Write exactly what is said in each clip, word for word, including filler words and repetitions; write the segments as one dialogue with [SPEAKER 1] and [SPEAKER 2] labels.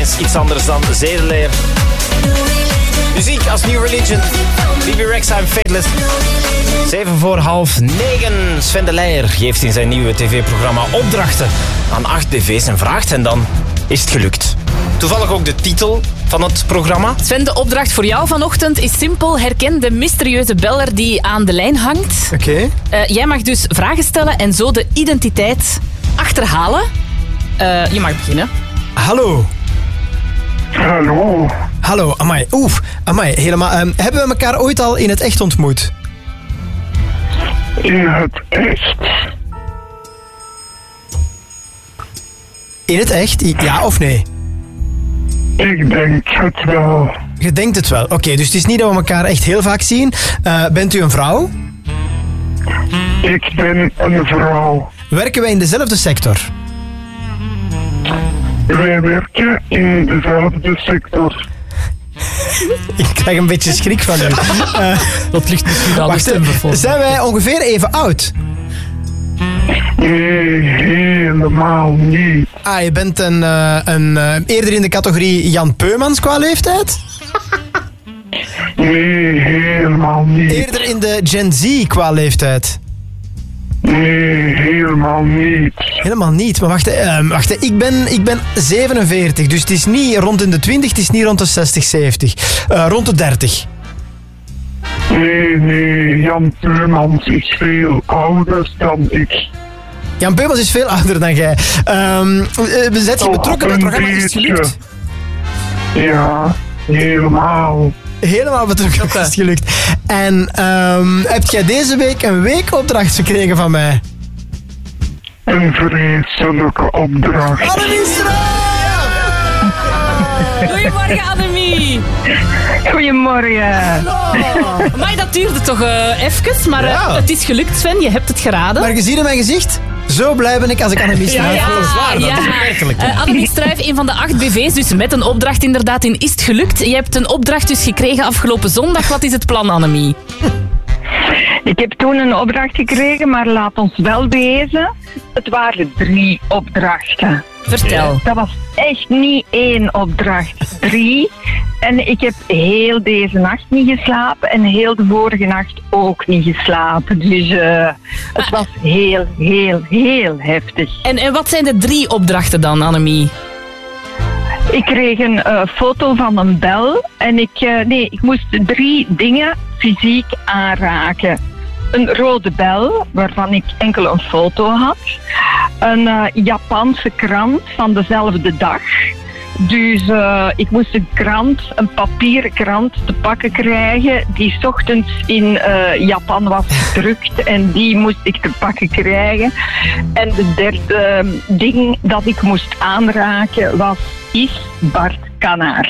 [SPEAKER 1] ineens iets anders dan zedeleer. Muziek als New Religion. B B Rexa en Fateless. Zeven voor half negen. Sven de Leijer geeft in zijn nieuwe tv-programma opdrachten aan acht B V's en vraagt hen dan, is het gelukt? Toevallig ook de titel van het programma.
[SPEAKER 2] Sven, de opdracht voor jou vanochtend is simpel. Herken de mysterieuze beller die aan de lijn hangt.
[SPEAKER 3] Oké. Okay.
[SPEAKER 2] Uh, jij mag dus vragen stellen en zo de identiteit achterhalen. Uh, je mag beginnen.
[SPEAKER 3] Hallo.
[SPEAKER 4] Hallo.
[SPEAKER 3] Hallo, amai. Oef, amai, helemaal. Um, hebben we elkaar ooit al in het echt ontmoet?
[SPEAKER 4] In het echt?
[SPEAKER 3] In het echt? Ja of nee?
[SPEAKER 4] Ik denk het wel.
[SPEAKER 3] Je denkt het wel. Oké, okay, dus het is niet dat we elkaar echt heel vaak zien. Uh, bent u een vrouw?
[SPEAKER 4] Ik ben een vrouw.
[SPEAKER 3] Werken wij in dezelfde sector?
[SPEAKER 4] Wij werken in dezelfde sector.
[SPEAKER 3] Ik krijg een beetje schrik van u. Uh,
[SPEAKER 2] dat ligt misschien aan de stem bijvoorbeeld.
[SPEAKER 3] Zijn wij ongeveer even oud?
[SPEAKER 4] Nee, helemaal niet.
[SPEAKER 3] Ah, je bent een, uh, een uh, eerder in de categorie Jan Peumans qua leeftijd?
[SPEAKER 4] Nee, helemaal niet.
[SPEAKER 3] Eerder in de Gen Z qua leeftijd?
[SPEAKER 4] Nee, helemaal niet.
[SPEAKER 3] Helemaal niet, maar wacht, uh, wacht ik, ben, ik ben zevenenveertig, dus het is niet rond in de twintig, het is niet rond de zestig, zeventig. Uh, rond de dertig.
[SPEAKER 4] Nee, nee, Jan Peumans is veel ouder dan ik.
[SPEAKER 3] Jan Peumans is veel ouder dan jij. Um, uh, zet je betrokken bij het programma? Is het gelukt?
[SPEAKER 4] Ja, helemaal.
[SPEAKER 3] Helemaal betrokken, okay. Is het gelukt. En um, heb jij deze week een weekopdracht gekregen van mij?
[SPEAKER 4] Een vreselijke opdracht.
[SPEAKER 3] Annemie Struijf!
[SPEAKER 2] Goedemorgen, Annemie.
[SPEAKER 5] Goedemorgen.
[SPEAKER 2] Oh. Maar dat duurde toch uh, even, maar uh, ja. Het is gelukt, Sven. Je hebt het geraden.
[SPEAKER 3] Maar gezien in mijn gezicht, zo blij ben ik als ik Annemie Struijf.
[SPEAKER 2] Ja, ja,
[SPEAKER 1] dat is waar. Dat
[SPEAKER 2] ja.
[SPEAKER 1] is werkelijk.
[SPEAKER 2] Uh, Annemie Struijf, een van de acht B V's, dus met een opdracht inderdaad in Is het gelukt. Je hebt een opdracht dus gekregen afgelopen zondag. Wat is het plan, Annemie?
[SPEAKER 5] Ik heb toen een opdracht gekregen, maar laat ons wel wezen. Het waren drie opdrachten.
[SPEAKER 2] Vertel.
[SPEAKER 5] Dat was echt niet één opdracht, drie. En ik heb heel deze nacht niet geslapen en heel de vorige nacht ook niet geslapen. Dus uh, het was heel, heel, heel heftig.
[SPEAKER 2] En, en wat zijn de drie opdrachten dan, Annemie?
[SPEAKER 5] Ik kreeg een uh, foto van een bel en ik, uh, nee, ik moest drie dingen fysiek aanraken. Een rode bel, waarvan ik enkel een foto had. Een uh, Japanse krant van dezelfde dag. Dus uh, ik moest een krant, een papieren krant te pakken krijgen die 's ochtends in uh, Japan was gedrukt en die moest ik te pakken krijgen. En de derde uh, ding dat ik moest aanraken was, is Bart Kanaert.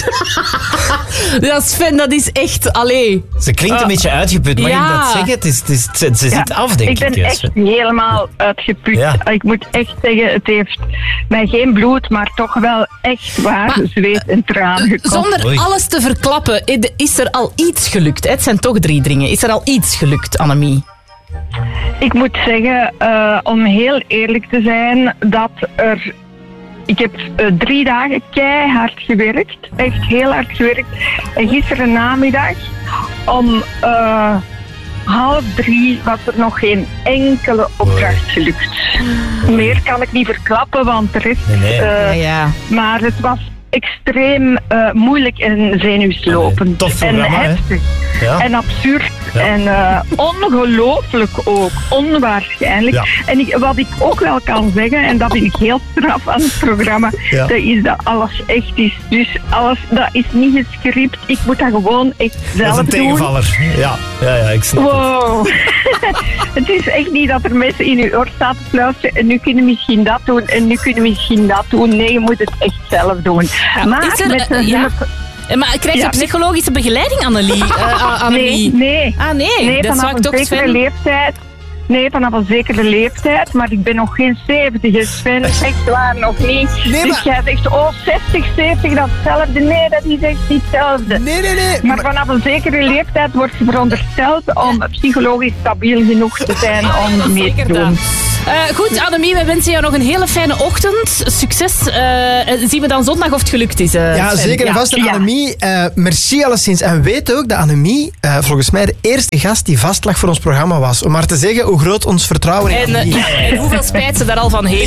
[SPEAKER 2] Ja, Sven, dat is echt, allee.
[SPEAKER 1] Ze klinkt een uh, beetje uitgeput, mag
[SPEAKER 2] ja.
[SPEAKER 1] ik dat zeggen? Het is, het is, het, ze
[SPEAKER 5] ja,
[SPEAKER 1] zit af, denk ik.
[SPEAKER 5] Ik ben echt
[SPEAKER 1] Sven.
[SPEAKER 5] helemaal uitgeput. Ja. Ik moet echt zeggen, het heeft mij geen bloed, maar toch wel echt waar maar, zweet en tranen gekost.
[SPEAKER 2] Zonder Oei. alles te verklappen, is er al iets gelukt? Het zijn toch drie dingen. Is er al iets gelukt, Annemie?
[SPEAKER 5] Ik moet zeggen, uh, om heel eerlijk te zijn, dat er... Ik heb uh, drie dagen keihard gewerkt. Echt heel hard gewerkt. En gisteren namiddag om uh, half drie was er nog geen enkele opdracht gelukt. Meer kan ik niet verklappen, want de rest...
[SPEAKER 1] Nee, nee.
[SPEAKER 5] Uh,
[SPEAKER 2] ja, ja.
[SPEAKER 5] Maar het was extreem uh, moeilijk en zenuwslopend.
[SPEAKER 1] Tof
[SPEAKER 5] en heftig.
[SPEAKER 1] Ja.
[SPEAKER 5] En absurd.
[SPEAKER 1] Ja.
[SPEAKER 5] En uh, ongelooflijk ook. Onwaarschijnlijk. Ja. En ik, wat ik ook wel kan zeggen, en dat vind ik heel straf aan het programma, ja. dat is dat alles echt is. Dus alles, dat is niet gescript. Ik moet dat gewoon echt zelf doen.
[SPEAKER 1] Dat is een tegenvaller.
[SPEAKER 5] Doen.
[SPEAKER 1] Ja, ja, ja, ik snap
[SPEAKER 5] wow. het. Het is echt niet dat er mensen in uw oor staan te fluisteren en nu kunnen we misschien dat doen en nu kunnen we misschien dat doen. Nee, je moet het echt zelf doen.
[SPEAKER 2] Ja,
[SPEAKER 5] maar
[SPEAKER 2] is er,
[SPEAKER 5] met
[SPEAKER 2] uh, ja. Maar krijg je ja, psychologische begeleiding, Annelie? Uh, Annelie?
[SPEAKER 5] Nee, nee.
[SPEAKER 2] Ah, nee.
[SPEAKER 5] nee
[SPEAKER 2] dat
[SPEAKER 5] vanaf
[SPEAKER 2] zou ik
[SPEAKER 5] een
[SPEAKER 2] toch
[SPEAKER 5] zekere
[SPEAKER 2] Sven...
[SPEAKER 5] leeftijd. Nee, vanaf een zekere leeftijd, maar ik ben nog geen zeventig, Sven, echt waar, nog niet. Nee, dus maar... jij zegt, oh, zestig, zeventig, datzelfde. Nee, dat is echt niet hetzelfde.
[SPEAKER 3] Nee, nee, nee.
[SPEAKER 5] Maar, maar vanaf een zekere leeftijd wordt je verondersteld om psychologisch stabiel genoeg te zijn om mee te doen.
[SPEAKER 2] Uh, goed, Annemie, wij wensen jou nog een hele fijne ochtend. Succes. Uh, zien we dan zondag of het gelukt is. Uh,
[SPEAKER 3] ja,
[SPEAKER 2] Sven.
[SPEAKER 3] zeker en vast. En
[SPEAKER 5] Ja.
[SPEAKER 3] Annemie, uh, merci alleszins. En weet ook dat Annemie uh, volgens mij de eerste gast die vast lag voor ons programma was. Om maar te zeggen hoe groot ons vertrouwen in
[SPEAKER 2] En,
[SPEAKER 3] Annemie
[SPEAKER 2] uh,
[SPEAKER 3] is.
[SPEAKER 2] en hoeveel spijt ze daar al van heeft.